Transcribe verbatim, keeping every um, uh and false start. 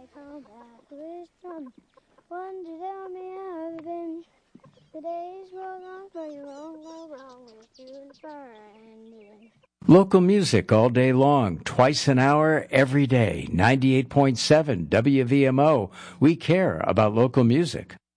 Come back with some one to tell me how I've been. The days roll on, but you won't go wrong with you and Local music all day long, twice an hour, every day. ninety-eight point seven W V M O. We care about local music.